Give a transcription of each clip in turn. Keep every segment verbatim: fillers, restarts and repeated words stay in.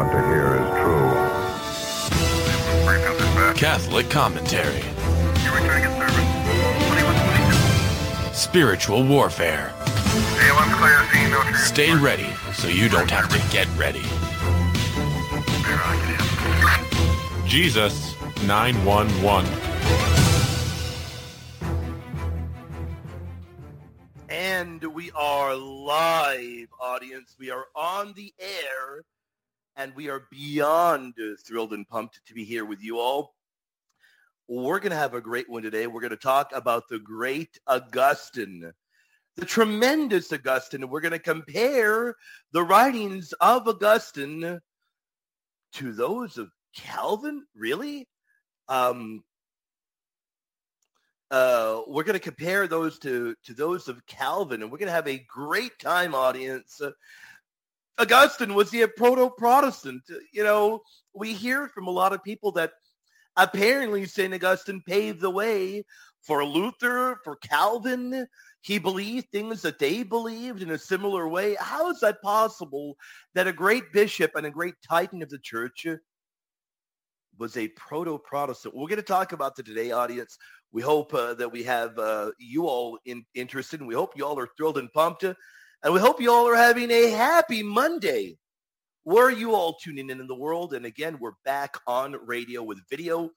want to hear is true. Catholic commentary. Spiritual warfare. Stay ready so you don't have to get ready. Jesus nine one one. And we are live, audience. We are on the air, and we are beyond thrilled and pumped to be here with you all. We're going to have a great one today. We're going to talk about the great Augustine, the tremendous Augustine. We're going to compare the writings of Augustine to those of Calvin. Really? Um, uh, we're going to compare those to, to those of Calvin, and we're going to have a great time, audience. Uh, Augustine, was he a proto-Protestant? You know, we hear from a lot of people that apparently Saint Augustine paved the way for Luther, for Calvin. He believed things that they believed in a similar way. How is that possible that a great bishop and a great titan of the church was a proto-Protestant? We're going to talk about that today, audience. We hope uh, that we have uh, you all in, interested, and we hope you all are thrilled and pumped, uh, and we hope you all are having a happy Monday. Where are you all tuning in in the world? And again, we're back on radio with video.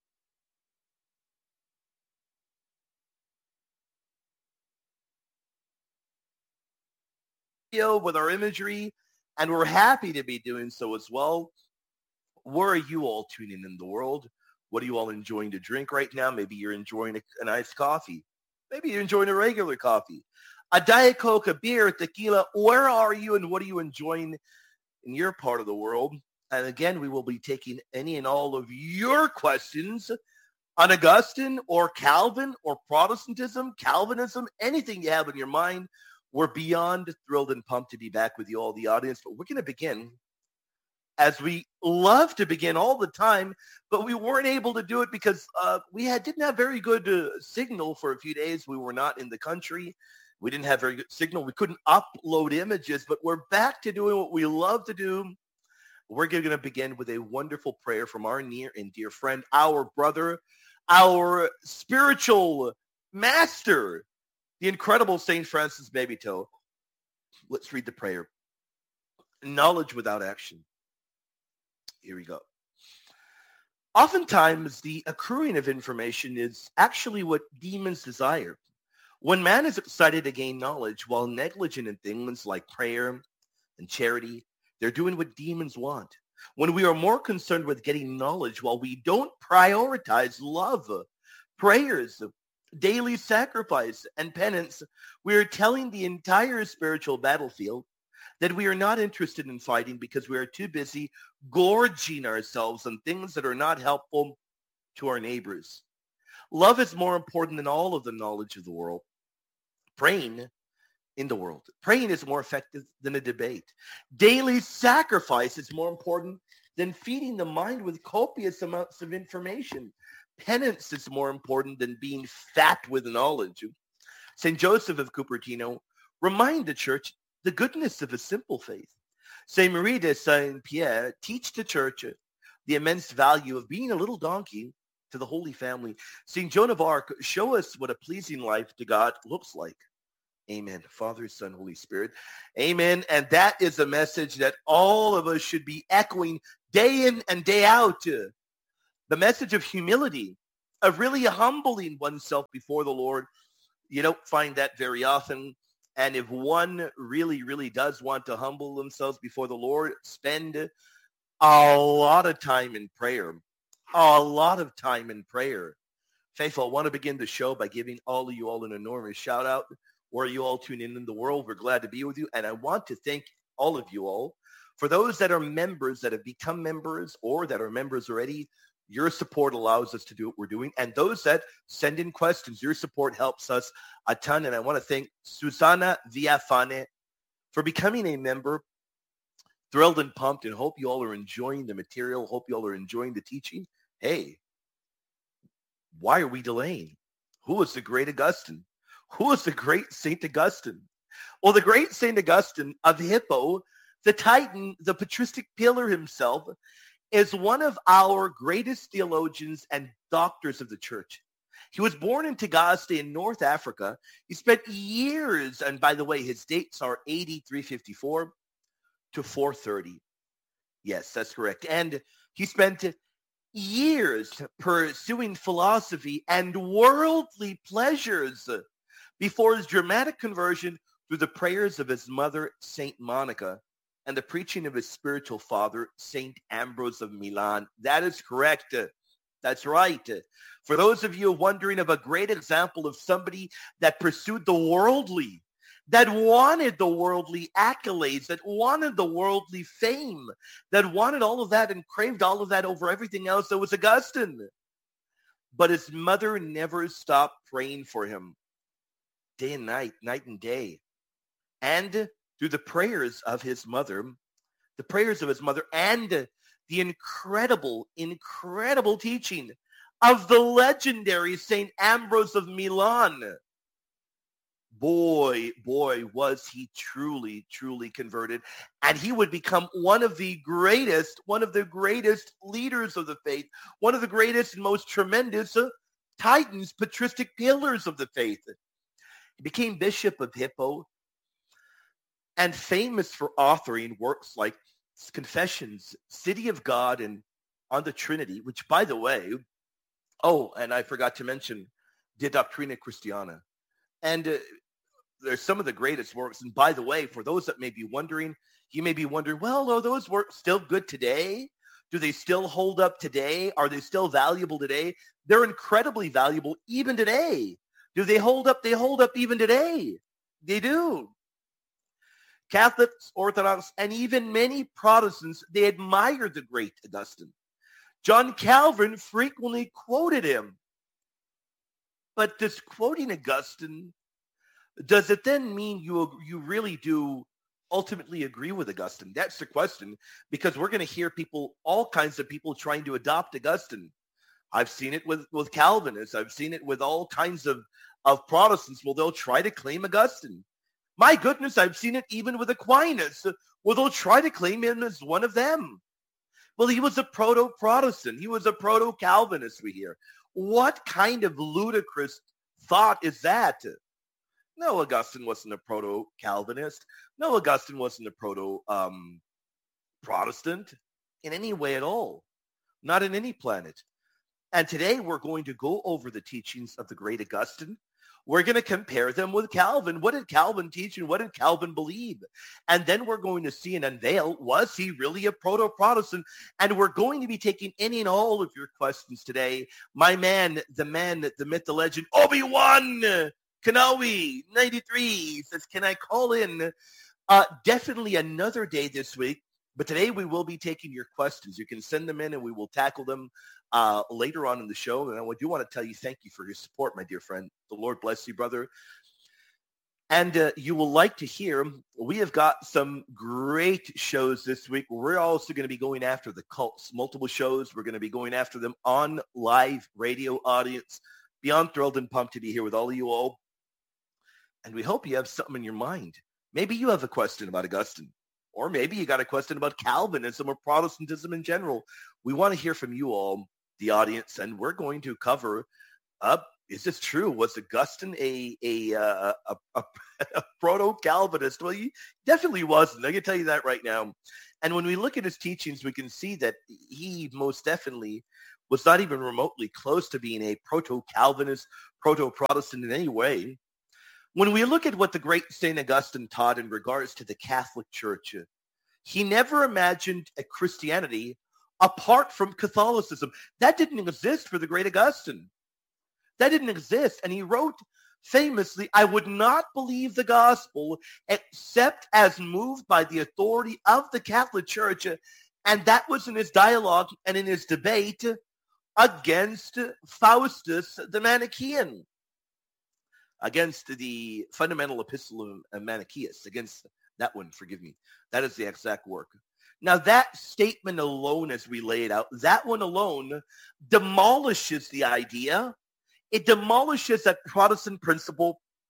With our imagery, and we're happy to be doing so as well. Where are you all tuning in the world? What are you all enjoying to drink right now? Maybe you're enjoying a, an iced coffee. Maybe you're enjoying a regular coffee. A Diet Coke, a beer, tequila. Where are you, and what are you enjoying in your part of the world? And again, we will be taking any and all of your questions on Augustine or Calvin or Protestantism, Calvinism, anything you have in your mind. We're beyond thrilled and pumped to be back with you all, the audience. But we're going to begin as we love to begin all the time, but we weren't able to do it because uh, we had, didn't have very good uh, signal for a few days. We were not in the country. We didn't have very good signal. We couldn't upload images, but we're back to doing what we love to do. We're going to begin with a wonderful prayer from our near and dear friend, our brother, our spiritual master, the incredible Saint Francis Babytoe. Let's read the prayer. Knowledge without action. Here we go. Oftentimes, the accruing of information is actually what demons desire. When man is excited to gain knowledge while negligent in things like prayer and charity, they're doing what demons want. When we are more concerned with getting knowledge while we don't prioritize love, prayers, daily sacrifice, and penance, we are telling the entire spiritual battlefield that we are not interested in fighting because we are too busy gorging ourselves on things that are not helpful to our neighbors. Love is more important than all of the knowledge of the world. Praying in the world. Praying is more effective than a debate. Daily sacrifice is more important than feeding the mind with copious amounts of information. Penance is more important than being fat with knowledge. Saint Joseph of Cupertino remind the church the goodness of a simple faith. Saint Marie de Saint-Pierre teach the church the immense value of being a little donkey to the Holy Family. Saint Joan of Arc show us what a pleasing life to God looks like. Amen. Father, Son, Holy Spirit. Amen. And that is a message that all of us should be echoing day in and day out. The message of humility, of really humbling oneself before the Lord. You don't find that very often. And if one really, really does want to humble themselves before the Lord, spend a lot of time in prayer. A lot of time in prayer. Faithful, I want to begin the show by giving all of you all an enormous shout out. Where you all tune in in the world, we're glad to be with you. And I want to thank all of you all. For those that are members, that have become members, or that are members already, your support allows us to do what we're doing. And those that send in questions, your support helps us a ton. And I want to thank Susana Villafane for becoming a member. Thrilled and pumped, and hope you all are enjoying the material. Hope you all are enjoying the teaching. Hey, why are we delaying? Who is the great Augustine? Who is the great Saint Augustine? Well, the great Saint Augustine of Hippo The Titan, the patristic pillar himself, is one of our greatest theologians and doctors of the church. He was born in Tagaste in North Africa. He spent years, and by the way, his dates are A D three fifty-four to four thirty. Yes, that's correct. And he spent years pursuing philosophy and worldly pleasures before his dramatic conversion through the prayers of his mother, Saint Monica, and the preaching of his spiritual father, Saint Ambrose of Milan. That is correct. That's right. For those of you wondering of a great example of somebody that pursued the worldly, that wanted the worldly accolades, that wanted the worldly fame, that wanted all of that and craved all of that over everything else, that was Augustine. But his mother never stopped praying for him, day and night, night and day. And through the prayers of his mother, the prayers of his mother, and the incredible, incredible teaching of the legendary Saint Ambrose of Milan, boy, boy, was he truly, truly converted. And he would become one of the greatest, one of the greatest leaders of the faith, one of the greatest and most tremendous uh, titans, patristic pillars of the faith. He became Bishop of Hippo and famous for authoring works like Confessions, City of God, and On the Trinity, which, by the way, oh, and I forgot to mention, De Doctrina Christiana. And uh, there's some of the greatest works. And by the way, for those that may be wondering, you may be wondering, well, are those works still good today? Do they still hold up today? Are they still valuable today? They're incredibly valuable even today. Do they hold up? They hold up even today. They do. Catholics, Orthodox, and even many Protestants, they admire the great Augustine. John Calvin frequently quoted him. But does quoting Augustine, does it then mean you, you really do ultimately agree with Augustine? That's the question, because we're going to hear people, all kinds of people trying to adopt Augustine. I've seen it with, with Calvinists. I've seen it with all kinds of, of Protestants. Well, they'll try to claim Augustine. My goodness, I've seen it even with Aquinas, where they'll try to claim him as one of them. Well, he was a proto-Protestant. He was a proto-Calvinist, we hear. What kind of ludicrous thought is that? No, Augustine wasn't a proto-Calvinist. No, Augustine wasn't a proto-Protestant um, in any way at all. Not in any planet. And today we're going to go over the teachings of the great Augustine. We're going to compare them with Calvin. What did Calvin teach and what did Calvin believe? And then we're going to see and unveil, was he really a proto-Protestant? And we're going to be taking any and all of your questions today. My man, the man, the myth, the legend, Obi-Wan Kenobi, ninety-three, says, can I call in? Uh, definitely another day this week. But today we will be taking your questions. You can send them in and we will tackle them uh, later on in the show. And I do want to tell you thank you for your support, my dear friend. The Lord bless you, brother. And uh, you will like to hear, we have got some great shows this week. We're also going to be going after the cults, multiple shows. We're going to be going after them on live radio audience. Beyond thrilled and pumped to be here with all of you all. And we hope you have something in your mind. Maybe you have a question about Augustine. Or maybe you got a question about Calvinism or Protestantism in general. We want to hear from you all, the audience, and we're going to cover, uh, is this true? Was Augustine a a, uh, a, a, a proto-Calvinist? Well, he definitely wasn't. I can tell you that right now. And when we look at his teachings, we can see that he most definitely was not even remotely close to being a proto-Calvinist, proto-Protestant in any way. When we look at what the great Saint Augustine taught in regards to the Catholic Church, he never imagined a Christianity apart from Catholicism. That didn't exist for the great Augustine. That didn't exist. And he wrote famously, I would not believe the gospel except as moved by the authority of the Catholic Church. And that was in his dialogue and in his debate against Faustus the Manichaean. Against the fundamental epistle of Manichaeus, against that one, forgive me. That is the exact work. Now, that statement alone, as we lay it out, that one alone demolishes the idea. It demolishes that Protestant principle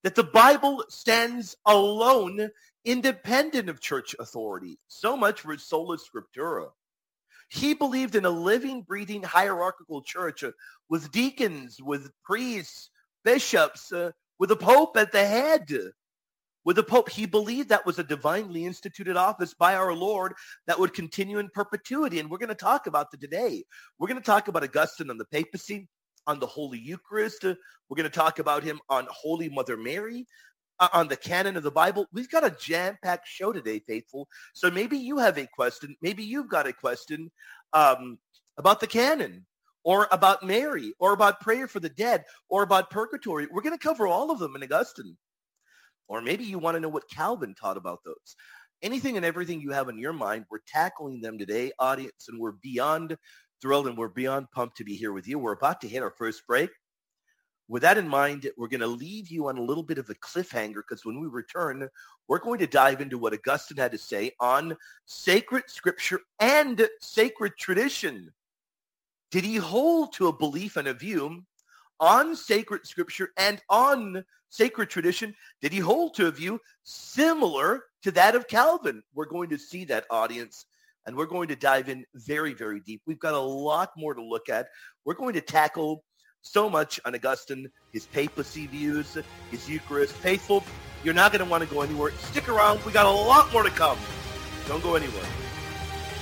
that the Bible stands alone, independent of church authority. So much for sola scriptura. He believed in a living, breathing, hierarchical church uh, with deacons, with priests, bishops, uh, with a pope at the head. With the pope, he believed that was a divinely instituted office by our Lord that would continue in perpetuity. And we're going to talk about that today. We're going to talk about Augustine on the papacy, on the Holy Eucharist. Uh, we're going to talk about him on Holy Mother Mary, uh, on the canon of the Bible. We've got a jam-packed show today, faithful. So maybe you have a question. Maybe you've got a question um, about the canon, or about Mary, or about prayer for the dead, or about purgatory. We're going to cover all of them in Augustine. Or maybe you want to know what Calvin taught about those. Anything and everything you have in your mind, we're tackling them today, audience, and we're beyond thrilled and we're beyond pumped to be here with you. We're about to hit our first break. With that in mind, we're going to leave you on a little bit of a cliffhanger, because when we return, we're going to dive into what Augustine had to say on sacred scripture and sacred tradition. Did he hold to a belief and a view on sacred scripture and on sacred tradition? Did he hold to a view similar to that of Calvin? We're going to see that, audience, and we're going to dive in very, very deep. We've got a lot more to look at. We're going to tackle so much on Augustine, his papacy views, his Eucharist. Faithful, you're not going to want to go anywhere. Stick around. We got a lot more to come. Don't go anywhere.